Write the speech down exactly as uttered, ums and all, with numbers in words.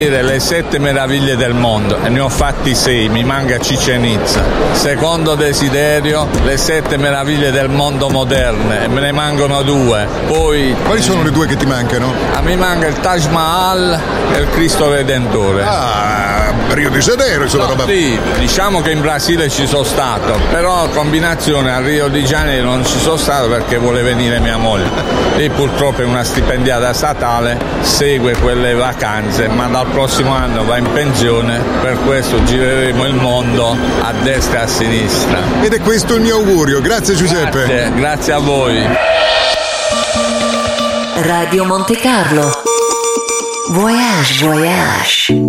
Le sette meraviglie del mondo, e ne ho fatti sei, mi manca Chichén Itzá. Secondo desiderio, le sette meraviglie del mondo moderne, e me ne mancano due. Poi quali sono le due che ti mancano? A me manca il Taj Mahal e il Cristo Redentore. Ah, Rio de Janeiro, insomma, no, roba. Sì, diciamo che in Brasile ci sono stato, però combinazione a Rio de Janeiro non ci sono stato perché vuole venire mia moglie. Lei purtroppo è una stipendiata statale, segue quelle vacanze, ma dal prossimo anno va in pensione, per questo gireremo il mondo a destra e a sinistra. Ed è questo il mio augurio. Grazie Giuseppe. Grazie, grazie a voi. Radio Monte Carlo. Voyage, voyage.